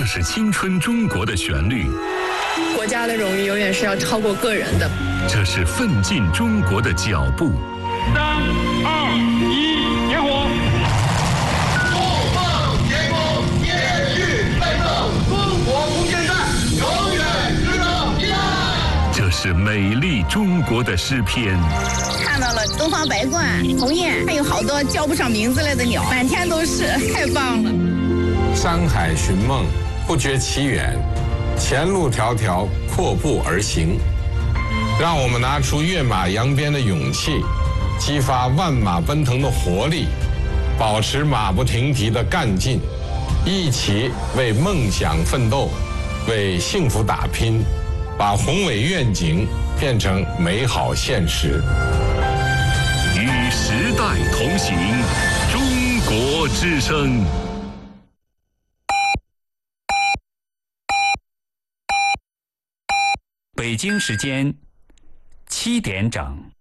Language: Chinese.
是青春中国的旋律， 国家的荣誉永远是要超过个人的。 这是奋进中国的脚步。 3、2、1，点火！ 怒放天空，延续奋斗，中国空间站永远值得依赖。 这是美丽中国的诗篇。 看到了东方白鹳、鸿雁，还有好多叫不上名字来的鸟，满天都是，太棒了！ 山海寻梦，不觉其远，前路迢迢，阔步而行。让我们拿出跃马扬鞭的勇气，激发万马奔腾的活力，保持马不停蹄的干劲，一起为梦想奋斗，为幸福打拼，把宏伟愿景变成美好现实。 与时代同行，中国之声。 北京时间7点整。